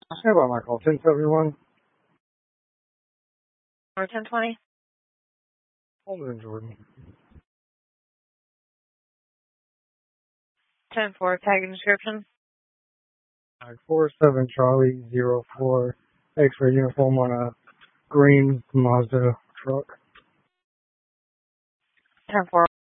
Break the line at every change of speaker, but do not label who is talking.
Stand by my call. 1071.
Or 1020?
Holden, Jordan.
10-4, tag and description.
47 Charlie 04 X-ray uniform on a green Mazda truck.
10-4.